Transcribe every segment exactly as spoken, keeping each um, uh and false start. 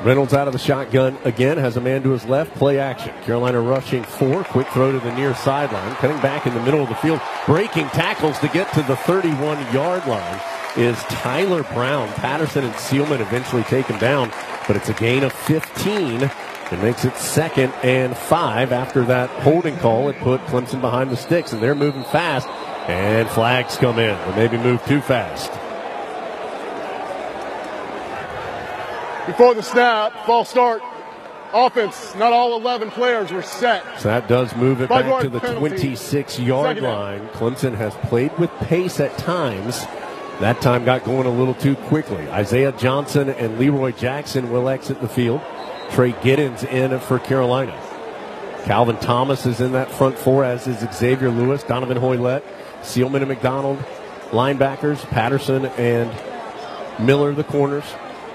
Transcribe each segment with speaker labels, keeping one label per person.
Speaker 1: Reynolds out of the shotgun again, has a man to his left, play action. Carolina rushing four, quick throw to the near sideline, cutting back in the middle of the field, breaking tackles to get to the thirty-one-yard line is Tyler Brown. Patterson and Sealman eventually take him down, but it's a gain of fifteen. It makes it second and five after that holding call. It put Clemson behind the sticks, and they're moving fast, and flags come in. They maybe move too fast.
Speaker 2: Before the snap, false start, offense, not all eleven players were set.
Speaker 1: So that does move it back to the
Speaker 2: penalty.
Speaker 1: twenty-six-yard line. Clemson has played with pace at times. That time got going a little too quickly. Isaiah Johnson and Leroy Jackson will exit the field. Trey Giddens in for Carolina. Calvin Thomas is in that front four, as is Xavier Lewis, Donovan Hoylett, Sealman and McDonald, linebackers, Patterson and Miller, the corners.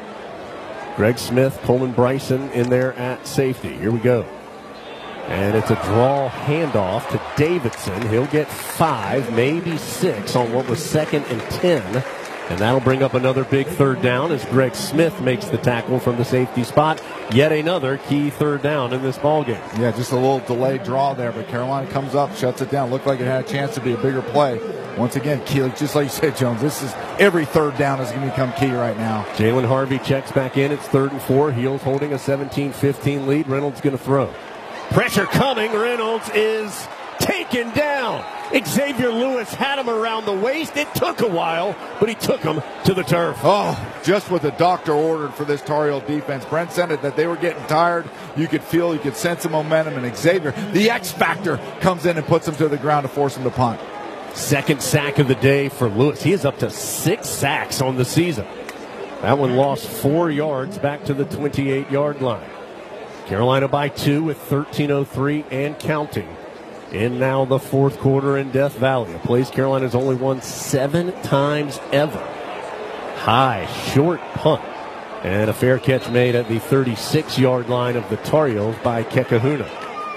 Speaker 1: Greg Smith, Coleman Bryson in there at safety. Here we go. And it's a draw handoff to Davidson. He'll get five, maybe six on what was second and ten. And that'll bring up another big third down as Greg Smith makes the tackle from the safety spot. Yet another key third down in this ballgame.
Speaker 3: Yeah, just a little delayed draw there, but Carolina comes up, shuts it down. Looked like it had a chance to be a bigger play. Once again, key, just like you said, Jones, this is every third down is going to become key right now.
Speaker 1: Jalen Harvey checks back in. It's third and four. Heels holding a seventeen fifteen lead. Reynolds going to throw. Pressure coming. Reynolds is taken down. Xavier Lewis had him around the waist. It took a while, but he took him to the turf.
Speaker 3: Oh, just what the doctor ordered for this Tar Heel defense. Brent said it that they were getting tired. You could feel, you could sense the momentum, and Xavier, the X factor, comes in and puts him to the ground to force him to punt.
Speaker 1: Second sack of the day for Lewis. He is up to six sacks on the season. That one lost four yards back to the twenty-eight-yard line. Carolina by two with thirteen oh three and counting. In now the fourth quarter in Death Valley. A place Carolina's only won seven times ever. High, short punt. And a fair catch made at the thirty-six-yard line of the Tar Heels by Kekahuna.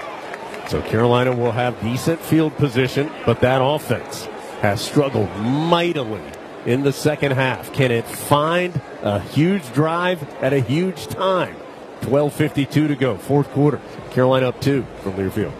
Speaker 1: So Carolina will have decent field position, but that offense has struggled mightily in the second half. Can it find a huge drive at a huge time? twelve fifty-two to go, fourth quarter. Carolina up two from Learfield.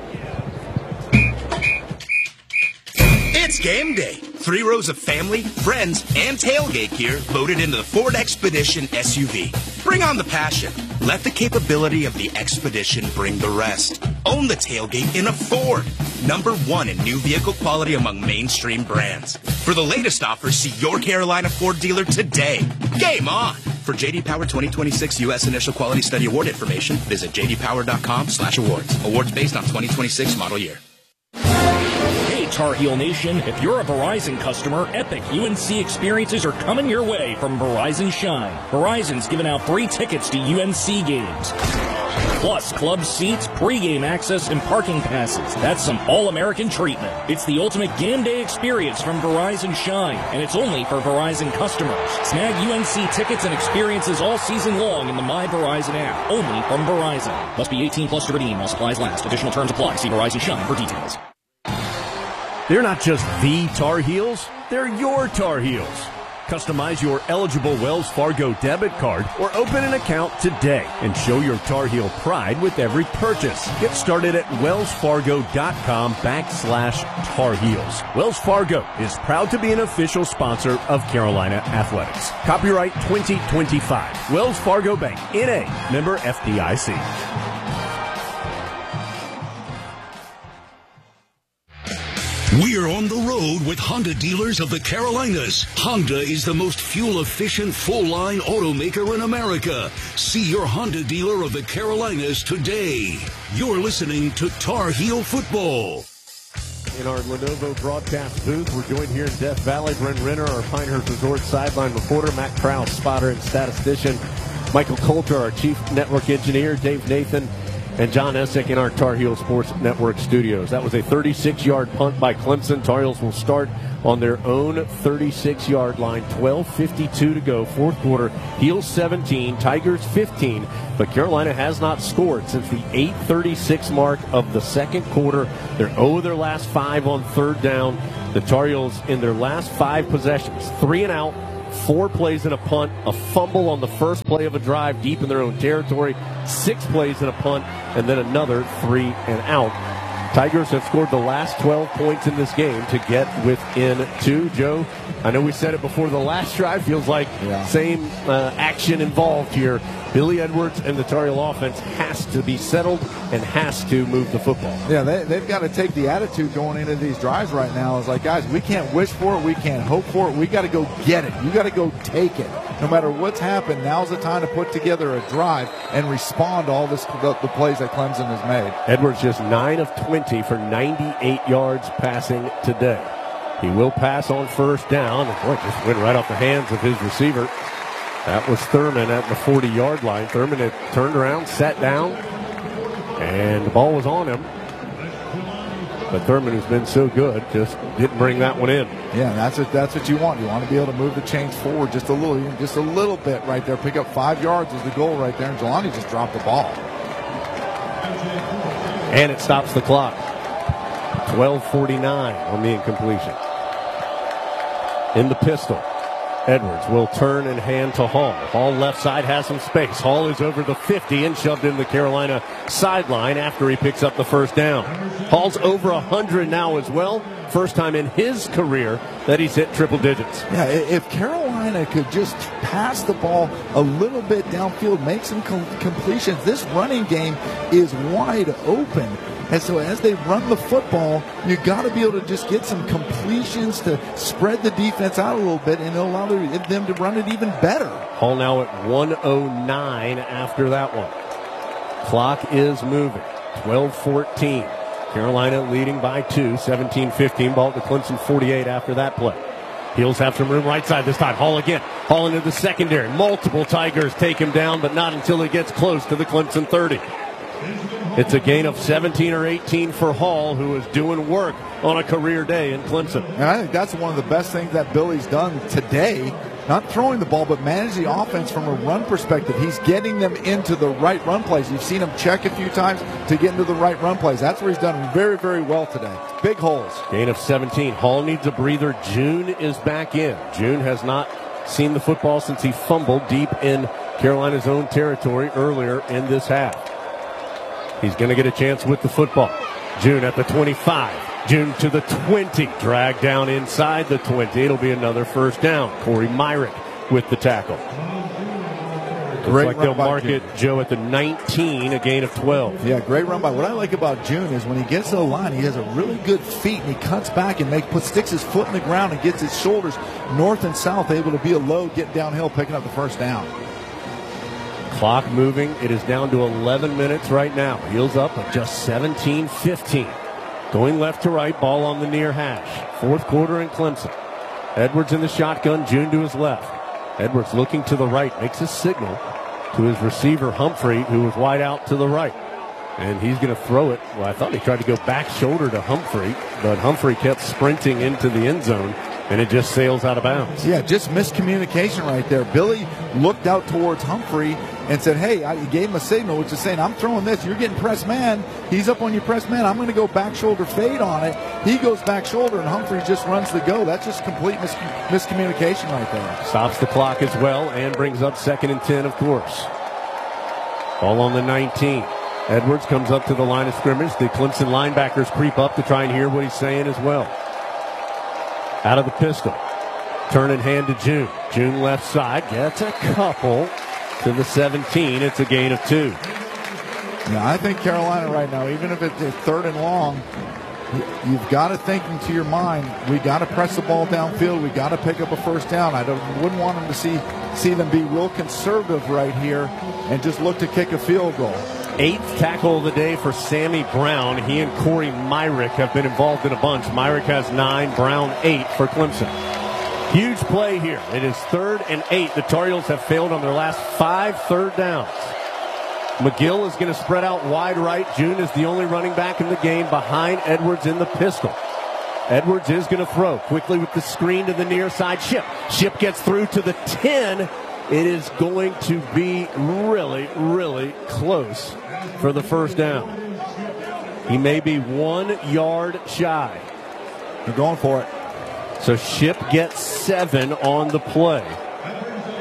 Speaker 4: It's game day. Three rows of family, friends, and tailgate gear loaded into the Ford Expedition S U V. Bring on the passion. Let the capability of the Expedition bring the rest. Own the tailgate in a Ford. Number one in new vehicle quality among mainstream brands. For the latest offers, see your Carolina Ford dealer today. Game on! For J D Power twenty twenty-six U S Initial Quality Study Award information, visit j d power dot com slash awards. Awards based on twenty twenty-six model year.
Speaker 5: Hey, Tar Heel Nation, if you're a Verizon customer, epic U N C experiences are coming your way from Verizon Shine. Verizon's giving out free tickets to U N C games, plus club seats, pregame access, and parking passes. That's some all-American treatment. It's the ultimate game day experience from Verizon Shine, and it's only for Verizon customers. Snag U N C tickets and experiences all season long in the My Verizon app, only from Verizon. Must be eighteen plus to redeem while supplies last. Additional terms apply. See Verizon Shine for details.
Speaker 6: They're not just the Tar Heels, they're your Tar Heels. Customize your eligible Wells Fargo debit card or open an account today and show your Tar Heel pride with every purchase. Get started at wellsfargo.com backslash Tar Heels. Wells Fargo is proud to be an official sponsor of Carolina Athletics. Copyright twenty twenty-five. Wells Fargo Bank, N A, member F D I C.
Speaker 7: We're on the road with Honda dealers of the Carolinas. Honda is the most fuel-efficient, full-line automaker in America. See your Honda dealer of the Carolinas today. You're listening to Tar Heel Football.
Speaker 1: In our Lenovo broadcast booth, we're joined here in Death Valley. Brent Renner, our Pinehurst Resort sideline reporter. Matt Krause, spotter and statistician. Michael Coulter, our chief network engineer. Dave Nathan and John Essick in our Tar Heel Sports Network studios. That was a thirty-six-yard punt by Clemson. Tar Heels will start on their own thirty-six-yard line. twelve fifty-two to go, fourth quarter. Heels seventeen, Tigers fifteen. But Carolina has not scored since the eight thirty-six mark of the second quarter. They're oh of their last five on third down. The Tar Heels in their last five possessions, three and out, four plays in a punt, a fumble on the first play of a drive deep in their own territory, six plays in a punt, and then another three and out. Tigers have scored the last twelve points in this game to get within two. Joe, I know we said it before the last drive. Feels like yeah. same uh, action involved here. Billy Edwards and the Tar Heel offense has to be settled and has to move the football.
Speaker 3: Yeah, they, they've got to take the attitude going into these drives right now. It's like, guys, we can't wish for it. We can't hope for it. We got to go get it. You got to go take it. No matter what's happened, now's the time to put together a drive and respond to all this, the, the plays that Clemson has made.
Speaker 1: Edwards just nine of twenty for ninety-eight yards passing today. He will pass on first down. And boy, just went right off the hands of his receiver. That was Thurman at the forty-yard line. Thurman had turned around, sat down, and the ball was on him. But Thurman, who's been so good, just didn't bring that one in.
Speaker 3: Yeah, that's what that's what you want. You want to be able to move the chains forward just a little, just a little bit right there. Pick up five yards is the goal right there. And Jelani just dropped the ball.
Speaker 1: And it stops the clock. twelve forty-nine on the incompletion. In the pistol. Edwards will turn and hand to Hall. Hall left side has some space. Hall is over the fifty and shoved in the Carolina sideline after he picks up the first down. Hall's over one hundred now as well. First time in his career that he's hit triple digits.
Speaker 3: Yeah, if Carolina could just pass the ball a little bit downfield, make some com- completions, this running game is wide open. And so as they run the football, you got to be able to just get some completions to spread the defense out a little bit and allow them to run it even better.
Speaker 1: Hall now at one oh nine after that one. Clock is moving. twelve fourteen. Carolina leading by two. seventeen fifteen. Ball to Clemson forty-eight after that play. Heels have some room right side this time. Hall again. Hall into the secondary. Multiple Tigers take him down, but not until he gets close to the Clemson thirty. It's a gain of seventeen or eighteen for Hall, who is doing work on a career day in Clemson.
Speaker 3: And I think that's one of the best things that Billy's done today. Not throwing the ball, but manage the offense from a run perspective. He's getting them into the right run plays. You've seen him check a few times to get into the right run plays. That's where he's done very, very well today. Big holes.
Speaker 1: Gain of seventeen. Hall needs a breather. June is back in. June has not seen the football since he fumbled deep in Carolina's own territory earlier in this half. He's going to get a chance with the football. June at the twenty-five. June to the twenty. Dragged down inside the twenty. It'll be another first down. Corey Myrick with the tackle. Looks like they'll mark it, Joe, at the nineteen, a gain of twelve.
Speaker 3: Yeah, great run by. What I like about June is when he gets to the line, he has a really good feet, and he cuts back and make, put, sticks his foot in the ground and gets his shoulders north and south, able to be a load, get downhill, picking up the first down.
Speaker 1: Clock moving. It is down to eleven minutes right now. Heels up at just seventeen fifteen. Going left to right, ball on the near hash. Fourth quarter in Clemson. Edwards in the shotgun, June to his left. Edwards looking to the right, makes a signal to his receiver Humphrey, who was wide out to the right. And he's going to throw it. Well, I thought he tried to go back shoulder to Humphrey, but Humphrey kept sprinting into the end zone, and it just sails out of bounds.
Speaker 3: Yeah, just miscommunication right there. Billy looked out towards Humphrey and said, hey, I gave him a signal, which is saying, I'm throwing this. You're getting press man. He's up on your press man. I'm going to go back shoulder fade on it. He goes back shoulder, and Humphrey just runs the go. That's just complete mis- miscommunication right there.
Speaker 1: Stops the clock as well and brings up second and ten, of course. Ball on the nineteen. Edwards comes up to the line of scrimmage. The Clemson linebackers creep up to try and hear what he's saying as well. Out of the pistol. Turn and hand to June. June left side. Gets a couple to the seventeen. It's a gain of two.
Speaker 3: Yeah, I think Carolina right now, even if it's third and long, you've got to think into your mind, we got to press the ball downfield. We got to pick up a first down. I don't, wouldn't want them to see, see them be real conservative right here and just look to kick a field goal.
Speaker 1: Eighth tackle of the day for Sammy Brown. He and Corey Myrick have been involved in a bunch. Myrick has nine, Brown eight for Clemson. Huge play here. It is third and eight. The Tar Heels have failed on their last five third downs. McGill is going to spread out wide right. June is the only running back in the game behind Edwards in the pistol. Edwards is going to throw quickly with the screen to the near side. Ship. Ship gets through to the ten. It is going to be really, really close for the first down. He may be one yard shy.
Speaker 3: They're going for it.
Speaker 1: So Ship gets seven on the play.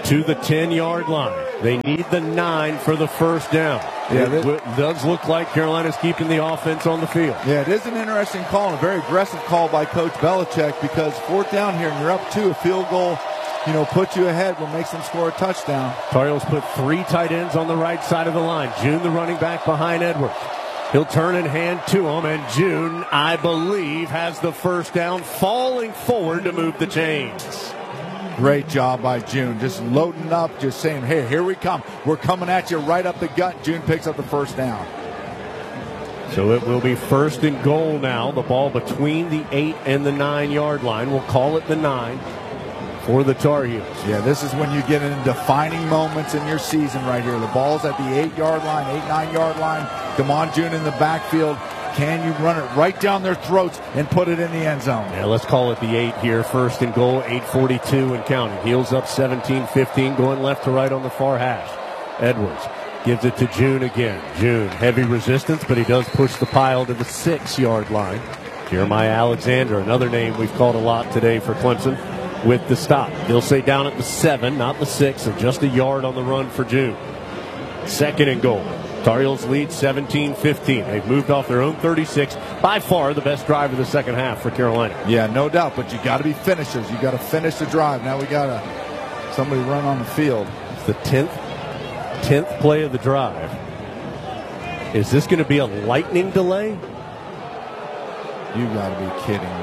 Speaker 1: to the ten-yard line. They need the nine for the first down.
Speaker 3: Yeah,
Speaker 1: it w- does look like Carolina's keeping the offense on the field.
Speaker 3: Yeah, it is an interesting call, and a very aggressive call by Coach Belichick, because fourth down here and you're up two, a field goal, you know, puts you ahead, will make them score a touchdown.
Speaker 1: Tar Heels put three tight ends on the right side of the line. June, the running back, behind Edwards. He'll turn and hand to him, and June, I believe, has the first down, falling forward to move the chains.
Speaker 3: Great job by June, just loading up, just saying, hey, here we come. We're coming at you right up the gut. June picks up the first down.
Speaker 1: So it will be first and goal now. The ball between the eight and the nine-yard line. We'll call it the nine for the Tar Heels.
Speaker 3: Yeah, this is when you get into defining moments in your season right here. The ball's at the eight-yard line, eight, nine-yard line. Damon June in the backfield. Can you run it right down their throats and put it in the end zone?
Speaker 1: Yeah, let's call it the eight here. First and goal, eight forty-two and counting. Heels up seventeen fifteen, going left to right on the far hash. Edwards gives it to June again. June, heavy resistance, but he does push the pile to the six-yard line. Jeremiah Alexander, another name we've called a lot today for Clemson, with the stop. He'll stay down at the seven, not the six, and just a yard on the run for June. Second and goal. Tar Heels lead seventeen fifteen. They've moved off their own thirty-six. By far the best drive of the second half for Carolina.
Speaker 3: Yeah, no doubt, but you got to be finishers. You got to finish the drive. Now we got to somebody run on the field.
Speaker 1: It's the tenth, tenth play of the drive. Is this going to be a lightning delay?
Speaker 3: You got to be kidding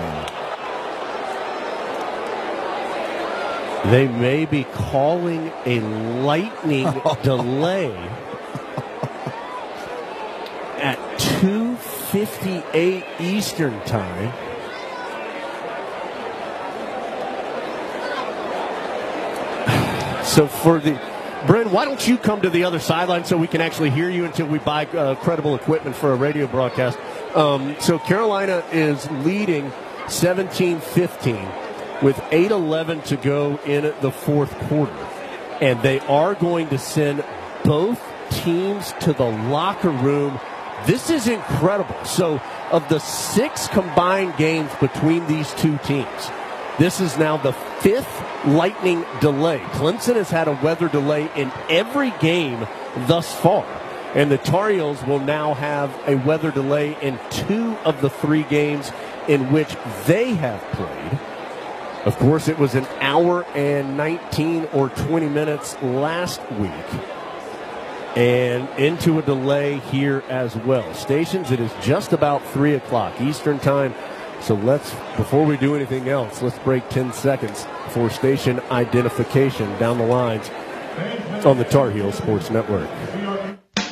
Speaker 3: me.
Speaker 1: They may be calling a lightning delay at two fifty-eight Eastern time. So for the Bryn, why don't you come to the other sideline so we can actually hear you until we buy uh, credible equipment for a radio broadcast. Um, so Carolina is leading seventeen fifteen with eight eleven to go in the fourth quarter. And they are going to send both teams to the locker room. This is incredible. So of the six combined games between these two teams, this is now the fifth lightning delay. Clemson has had a weather delay in every game thus far. And the Tar Heels will now have a weather delay in two of the three games in which they have played. Of course, it was an hour and nineteen or twenty minutes last week. And into a delay here as well. Stations, it is just about three o'clock Eastern time. So let's, before we do anything else, let's break ten seconds for station identification down the lines on the Tar Heel Sports Network.